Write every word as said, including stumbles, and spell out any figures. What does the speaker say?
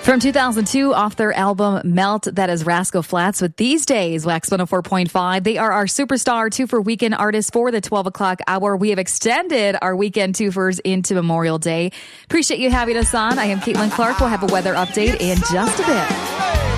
From two thousand two, off their album Melt, that is Rascal Flatts with These Days, Wax one oh four point five. They are our superstar two for weekend artists for the twelve o'clock hour. We have extended our weekend twofers into Memorial Day. Appreciate you having us on. I am Caitlin Clark. We'll have a weather update in just a bit.